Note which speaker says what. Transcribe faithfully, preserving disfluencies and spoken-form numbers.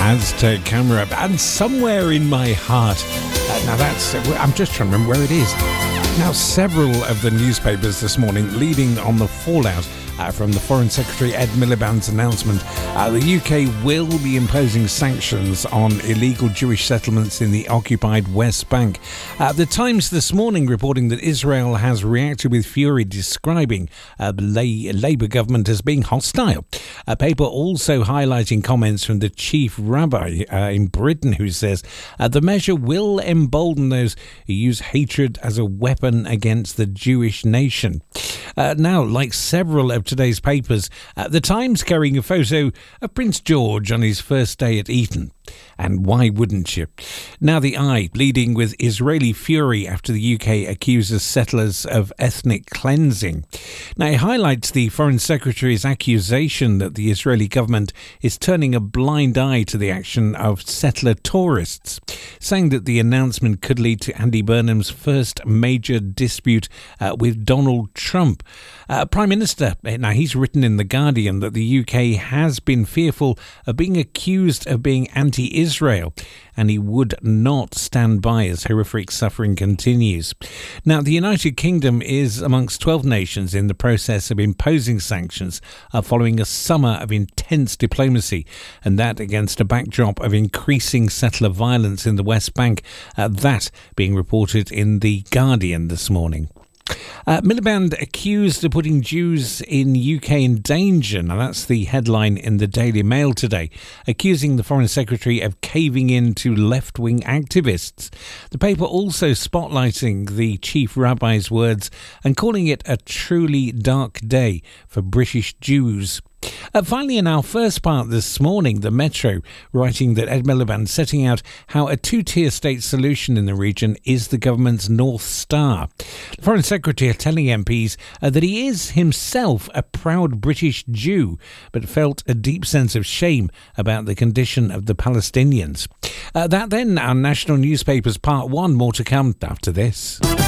Speaker 1: Aztec Camera, and Somewhere in My Heart. Uh, now that's, I'm just trying to remember where it is. Now, several of the newspapers this morning leading on the fallout Uh, from the Foreign Secretary Ed Miliband's announcement. Uh, the U K will be imposing sanctions on illegal Jewish settlements in the occupied West Bank. Uh, the Times this morning reporting that Israel has reacted with fury, describing uh, the La- Labour government as being hostile. A paper also highlighting comments from the chief rabbi uh, in Britain, who says uh, the measure will embolden those who use hatred as a weapon against the Jewish nation. Uh, now, like several of today's papers, uh, the Times carrying a photo of Prince George on his first day at Eton. And why wouldn't you? Now the Eye, leading with Israeli fury after the U K accuses settlers of ethnic cleansing. Now it highlights the Foreign Secretary's accusation that the Israeli government is turning a blind eye to the action of settler tourists, saying that the announcement could lead to Andy Burnham's first major dispute uh, with Donald Trump. Uh, Prime Minister, now he's written in The Guardian that the U K has been fearful of being accused of being anti-Israel, and he would not stand by as horrific suffering continues. Now, the United Kingdom is amongst twelve nations in the process of imposing sanctions uh, following a summer of intense diplomacy, and that against a backdrop of increasing settler violence in the West Bank, uh, that being reported in The Guardian this morning. Uh, Miliband accused of putting Jews in U K in danger. Now that's the headline in the Daily Mail today, accusing the Foreign Secretary of caving in to left-wing activists. The paper also spotlighting the chief rabbi's words and calling it a truly dark day for British Jews. Uh, finally, in our first part this morning, the Metro writing that Ed Miliband setting out how a two-tier state solution in the region is the government's North Star. The Foreign Secretary telling M Ps uh, that he is himself a proud British Jew, but felt a deep sense of shame about the condition of the Palestinians. Uh, that then, our national newspapers part one, more to come after this.